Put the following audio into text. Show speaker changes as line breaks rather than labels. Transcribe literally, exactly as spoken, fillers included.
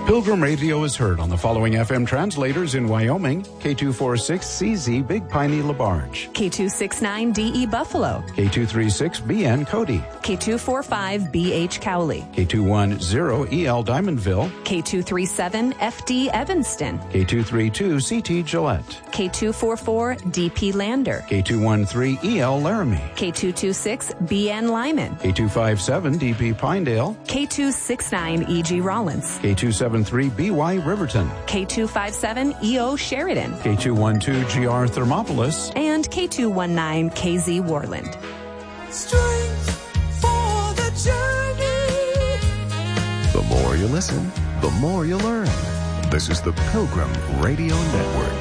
Pilgrim Radio is heard on the following F M translators in Wyoming: K two forty-six C Z Big Piney LaBarge,
K two sixty-nine D E Buffalo,
K two thirty-six B N Cody,
K two forty-five B H Cowley,
K two ten E L Diamondville,
K two thirty-seven F D Evanston,
K two thirty-two C T Gillette,
K two forty-four D P Lander,
K two thirteen E L Laramie,
K two twenty-six B N Lyman,
K two fifty-seven D P Pinedale,
K two sixty-nine E G Rollins,
K two seventy-three B Y Riverton,
K two fifty-seven E O Sheridan,
K two twelve G R Thermopolis,
and K two nineteen K Z Worland.
Strength for the journey.
The more you listen, the more you learn. This is the Pilgrim Radio Network.